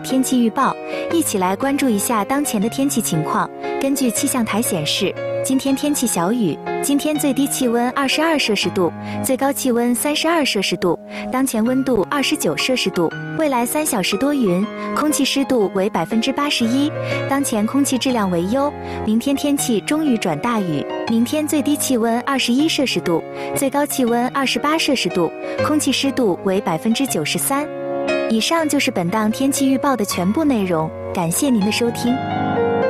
天气预报，一起来关注一下当前的天气情况。根据气象台显示，今天天气小雨，今天最低气温22摄氏度，最高气温32摄氏度，当前温度29摄氏度。未来3小时多云，空气湿度为81%，当前空气质量为优。明天天气中雨转大雨，明天最低气温21摄氏度，最高气温28摄氏度，空气湿度为93%。以上就是本档天气预报的全部内容，感谢您的收听。